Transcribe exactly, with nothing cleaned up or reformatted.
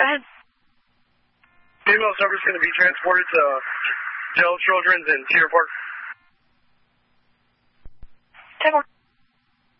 ahead. Female service going to be transported to Joe Children's in Cedar Park. ten four.